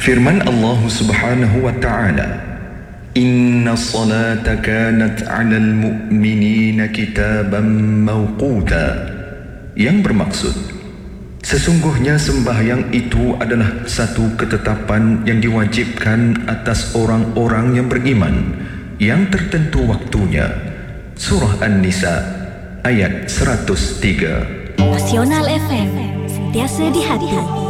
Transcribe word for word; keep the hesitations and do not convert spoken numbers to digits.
Firman Allah Subhanahu wa taala, Inna salata kanat 'alal mu'minina kitaban mawquta, yang bermaksud sesungguhnya sembahyang itu adalah satu ketetapan yang diwajibkan atas orang-orang yang beriman, yang tertentu waktunya. Surah An-Nisa ayat seratus tiga. Nasional F M, sentiasa di hati.